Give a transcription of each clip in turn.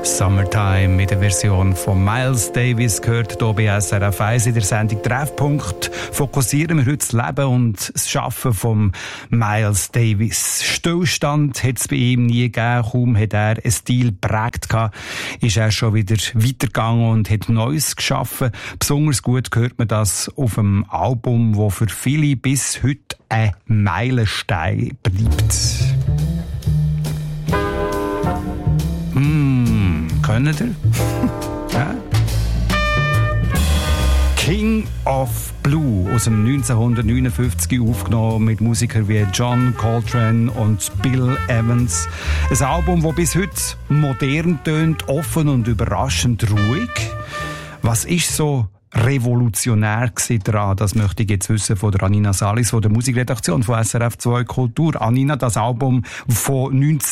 Summertime mit der Version von Miles Davis gehört hier bei SRF 1 in der Sendung Treffpunkt. Fokussieren wir heute das Leben und das Schaffen von Miles Davis. Stillstand hat es bei ihm nie gegeben. Kaum hat er einen Stil geprägt gehabt, ist er schon wieder weitergegangen und hat Neues geschaffen. Besonders gut hört man das auf einem Album, das für viele bis heute ein Meilenstein bleibt. Kennt ihr? Ja? King of Blue aus dem 1959 aufgenommen mit Musikern wie John Coltrane und Bill Evans. Ein Album, das bis heute modern tönt, offen und überraschend ruhig. Was ist so revolutionär daran? Das möchte ich jetzt wissen von der Anina Salis, von der Musikredaktion von SRF 2 Kultur. Anina, das Album von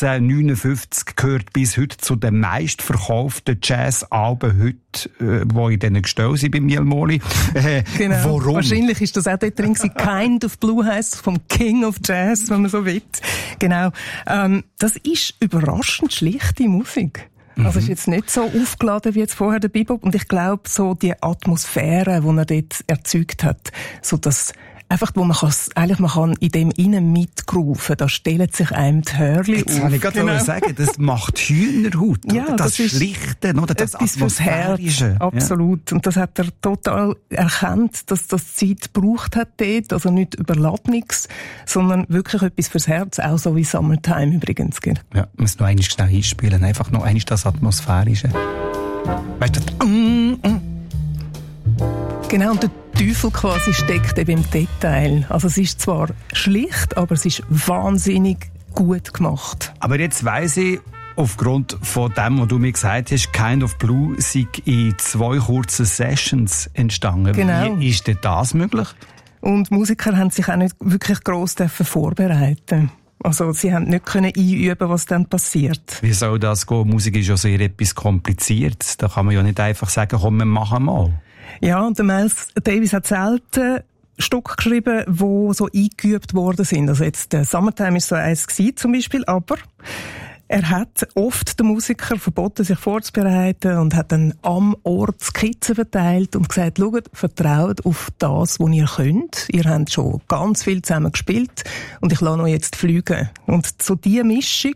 1959 gehört bis heute zu den meistverkauften Jazz-Alben heute, die in diesen Gestell sind bei Mielmoli. Genau. Warum? Wahrscheinlich ist das auch dort drin gewesen. Kind of Blue heisst es, vom King of Jazz, wenn man so will. Genau. Das ist überraschend schlichte Musik. Also ist jetzt nicht so aufgeladen wie jetzt vorher der Bebop. Und ich glaube, so die Atmosphäre, die er dort erzeugt hat, so das einfach, wo man kann in dem innen mitgrooven, da stellen sich einem die Hörli auf. Jetzt kann ich gerade sagen, das macht Hühnerhaut. Ja, das Schlichte, oder das Atmosphärische. Absolut. Ja. Und das hat er total erkannt, dass das Zeit gebraucht hat dort. Also nicht überladen nichts, sondern wirklich etwas fürs Herz. Auch so wie Summertime übrigens. Gell? Ja, ich muss noch einmal schnell einspielen. Einfach noch einmal das Atmosphärische. Weißt du, Genau, und der Teufel quasi steckt eben im Detail. Also es ist zwar schlicht, aber es ist wahnsinnig gut gemacht. Aber jetzt weiss ich, aufgrund von dem, was du mir gesagt hast, Kind of Blue sei in 2 kurzen Sessions entstanden. Genau. Wie ist denn das möglich? Und Musiker haben sich auch nicht wirklich gross vorbereiten. Also sie haben nicht einüben, was dann passiert. Wie soll das gehen? Musik ist ja sehr etwas Kompliziertes. Da kann man ja nicht einfach sagen, komm, wir machen mal. Ja, und der Miles Davis hat selten Stücke geschrieben, die so eingeübt worden sind. Also jetzt Summertime ist so eins gewesen, zum Beispiel, aber er hat oft den Musikern verboten, sich vorzubereiten und hat dann am Ort Skizzen verteilt und gesagt, schaut, vertraut auf das, was ihr könnt. Ihr habt schon ganz viel zusammen gespielt und ich lasse euch jetzt fliegen. Und so diese Mischung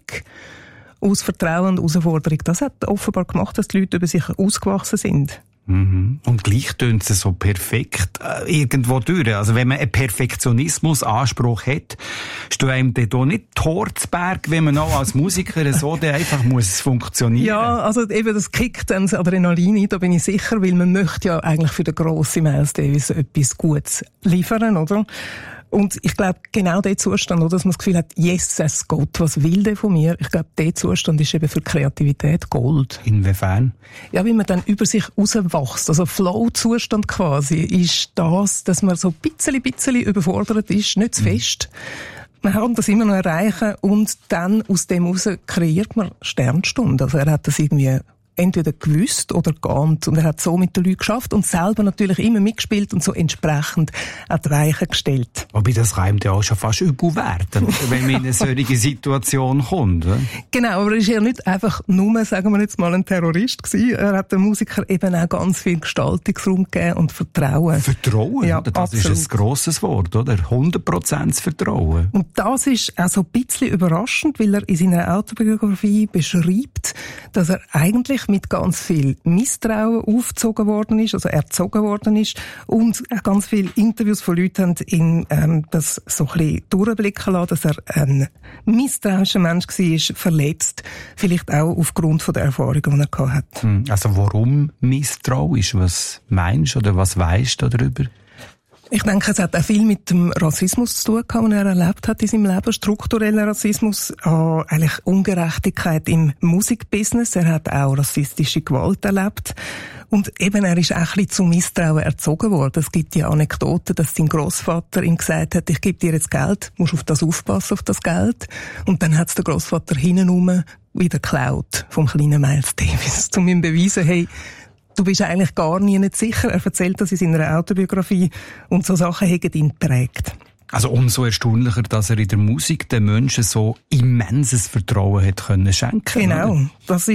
aus Vertrauen und Herausforderung, das hat offenbar gemacht, dass die Leute über sich ausgewachsen sind. Und gleich tönt es so perfekt irgendwo durch. Also wenn man einen Perfektionismus-Anspruch hat, steht einem da nicht Torzberg, wenn man auch als Musiker so einfach muss funktionieren. Ja, also eben das kickt dann das Adrenalin ein, da bin ich sicher, weil man möchte ja eigentlich für den grossen Miles Davis etwas Gutes liefern, oder? Und ich glaube, genau der Zustand, oder, dass man das Gefühl hat, Jesus Gott, was will der von mir? Ich glaube, der Zustand ist eben für Kreativität Gold. Inwiefern? Ja, wie man dann über sich rauswächst. Also Flow-Zustand quasi ist das, dass man so ein bisschen überfordert ist, nicht zu fest. Man kann das immer noch erreichen und dann aus dem heraus kreiert man Sternstunden. Also er hat das irgendwie entweder gewusst oder geahnt. Und er hat so mit den Leuten geschafft und selber natürlich immer mitgespielt und so entsprechend an die Weichen gestellt. Wobei das kann ja auch schon fast übel werden, wenn man in eine solche Situation kommt. Oder? Genau, aber er ist ja nicht einfach nur, sagen wir jetzt mal, ein Terrorist gewesen. Er hat den Musikern eben auch ganz viel Gestaltungsraum gegeben und Vertrauen. Vertrauen? Ja, das absolut. ist ein grosses Wort, oder? 100% Vertrauen. Und das ist auch so ein bisschen überraschend, weil er in seiner Autobiografie beschreibt, dass er eigentlich mit ganz viel Misstrauen aufgezogen worden ist, also erzogen worden ist und auch ganz viele Interviews von Leuten haben ihn das so ein bisschen durchblicken lassen, dass er ein misstrauischer Mensch war, verletzt, vielleicht auch aufgrund von der Erfahrungen, die er hatte. Also warum misstrauisch? Was meinst du oder was weisst du darüber? Ich denke, es hat auch viel mit dem Rassismus zu tun gehabt, den er erlebt hat in seinem Leben. Struktureller Rassismus, eigentlich Ungerechtigkeit im Musikbusiness. Er hat auch rassistische Gewalt erlebt. Und eben, er ist auch ein bisschen zu Misstrauen erzogen worden. Es gibt ja Anekdoten, dass sein Grossvater ihm gesagt hat, ich gebe dir jetzt Geld, musst auf das aufpassen, auf das Geld. Und dann hat es der Grossvater hintenrum wieder geklaut vom kleinen Miles Davis, um ihm zu beweisen, hey, du bist eigentlich gar nicht sicher. Er erzählt das in seiner Autobiografie und so Sachen haben ihn geprägt. Also umso erstaunlicher, dass er in der Musik den Menschen so immenses Vertrauen hat können schenken. Genau. Oder? Das ist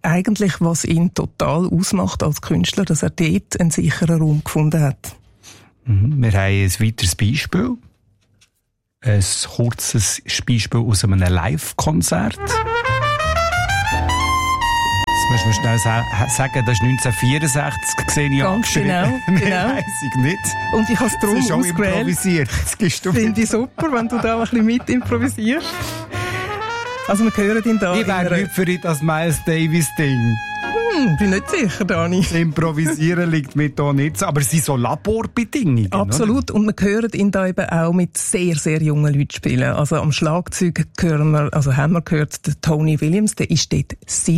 eigentlich, was ihn total ausmacht als Künstler, dass er dort einen sicheren Raum gefunden hat. Wir haben ein weiteres Beispiel. Ein kurzes Beispiel aus einem Live-Konzert. Jetzt müssen wir schnell sagen, das ist 1964 gesehen. Ganz genau. Weiss ich nicht. Und ich habe es darum ausgewählt. Improvisiert. Finde ich super, wenn du da ein bisschen mit improvisierst. Also wir hören ihn da. Ich wäre nicht für das Miles Davis-Ding. Bin nicht sicher, Dani. Das Improvisieren liegt mir da nicht so, aber es sind so Laborbedingungen. Absolut. Oder? Und wir hören ihn da eben auch mit sehr, sehr jungen Leuten spielen. Also am Schlagzeug haben wir gehört, der Tony Williams, der war dort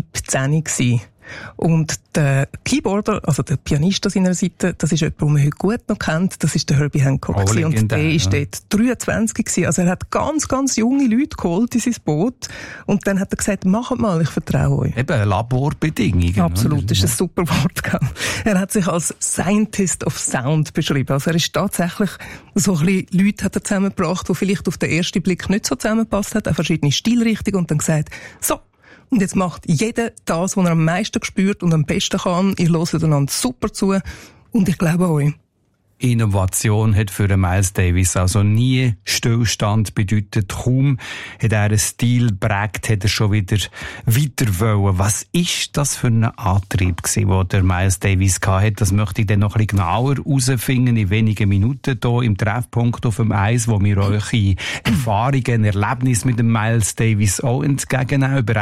17 gewesen. Und der Keyboarder, also der Pianist an seiner Seite, das ist jemand, den man heute gut noch kennt, das ist der Herbie Hancock. Und der war dort 23 gewesen. Also er hat ganz, ganz junge Leute geholt in sein Boot. Und dann hat er gesagt, macht mal, ich vertraue euch. Eben, Laborbedingungen. Absolut, das ist ein super Wort. Er hat sich als Scientist of Sound beschrieben. Also er ist tatsächlich so ein bisschen Leute hat er zusammengebracht, die vielleicht auf den ersten Blick nicht so zusammengepasst hat, auch verschiedene Stilrichtungen und dann gesagt, so, und jetzt macht jeder das, was er am meisten spürt und am besten kann. Ihr hört einander super zu. Und ich glaube euch. Innovation hat für Miles Davis also nie Stillstand bedeutet. Kaum hat er einen Stil geprägt, hat er schon wieder weiter wollen. Was ist das für ein Antrieb gewesen, den der Miles Davis hatte? Das möchte ich dann noch ein bisschen genauer herausfinden in wenigen Minuten hier im Treffpunkt auf dem Eis, wo wir eure Erfahrungen, Erlebnisse mit dem Miles Davis auch entgegennehmen. Über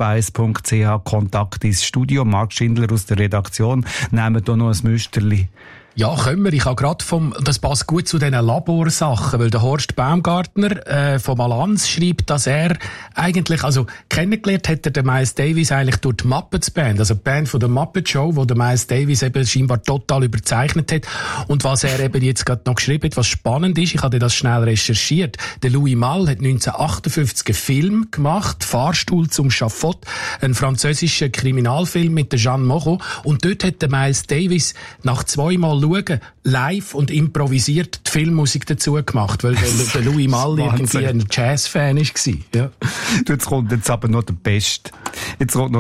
srf1.ch Kontakt ins Studio. Marc Schindler aus der Redaktion. Nehmen hier noch ein Müsterli. Ja, können wir. Ich habe gerade das passt gut zu diesen Laborsachen, weil der Horst Baumgartner vom Allianz schreibt, dass er eigentlich, also kennengelernt hat er den Miles Davis eigentlich durch die Muppets Band, also die Band von der Muppet Show, wo der Miles Davis eben scheinbar total überzeichnet hat. Und was er eben jetzt gerade noch geschrieben hat, was spannend ist, ich hatte das schnell recherchiert, der Louis Malle hat 1958 einen Film gemacht, Fahrstuhl zum Schafott, ein französischer Kriminalfilm mit der Jeanne Moreau. Und dort hat der Miles Davis nach zweimal live und improvisiert die Filmmusik dazu gemacht, weil der Louis Malle irgendwie ein Jazz-Fan war. Ja. Jetzt kommt jetzt aber noch der Beste. Jetzt haben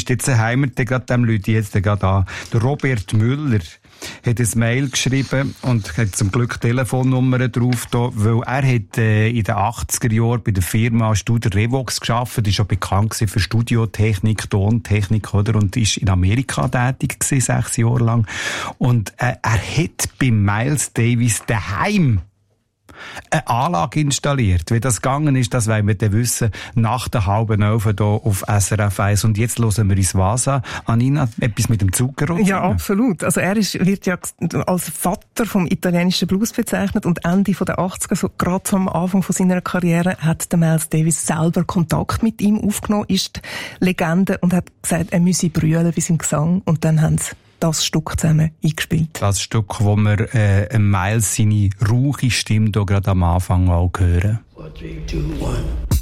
wir gerade dem Leute jetzt gerade an. Der Robert Müller hat ein Mail geschrieben und hat zum Glück Telefonnummern drauf da, weil er hat in den 80er Jahren bei der Firma Studio Revox gearbeitet, ist schon bekannt gewesen für Studiotechnik, Tontechnik, oder, und ist in Amerika tätig gewesen, 6 Jahre lang. Und er hat bei Miles Davis daheim eine Anlage installiert. Wie das gegangen ist, das wollen wir dann wissen, nach der 10:30 hier auf SRF 1. Und jetzt hören wir ins Vasa. Anina, etwas mit dem Zuckerrot? Ja, absolut. Also er wird ja als Vater vom italienischen Blues bezeichnet und Ende der 80er, so gerade am Anfang von seiner Karriere, hat der Miles Davis selber Kontakt mit ihm aufgenommen, ist Legende und hat gesagt, er müsse brüllen wie sein Gesang, und dann haben sie das Stück zusammen eingespielt. Das Stück, wo wir Miles seine rauche Stimme hier gerade am Anfang auch hören. 4, 3, 2, 1